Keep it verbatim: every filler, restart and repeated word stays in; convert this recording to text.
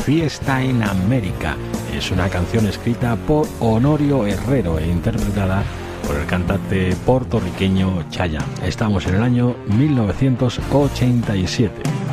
Fiesta en América. Es una canción escrita por Honorio Herrero e interpretada por el cantante puertorriqueño Chayanne. Estamos en el año mil novecientos ochenta y siete.